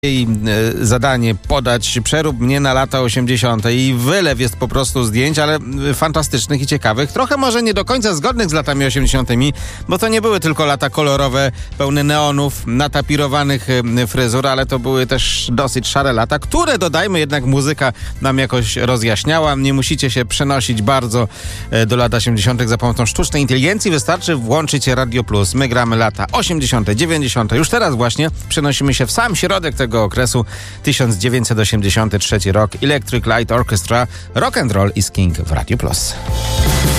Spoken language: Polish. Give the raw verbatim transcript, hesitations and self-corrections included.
jej zadanie podać przerób mnie na lata osiemdziesiąte i wylew jest po prostu zdjęć, ale fantastycznych i ciekawych. Trochę może nie do końca zgodnych z latami osiemdziesiątymi, bo to nie były tylko lata kolorowe, pełne neonów, natapirowanych fryzur, ale to były też dosyć szare lata, które, dodajmy, jednak muzyka nam jakoś rozjaśniała. Nie musicie się przenosić bardzo do lat osiemdziesiątych za pomocą sztucznej inteligencji. Wystarczy włączyć Radio Plus. My gramy lata osiemdziesiąte, dziewięćdziesiąte. Już teraz właśnie przenosimy się w sam środek tego okresu, tysiąc dziewięćset osiemdziesiąty trzeci rok, Electric Light Orchestra, Rock and Roll is King w Radio Plus.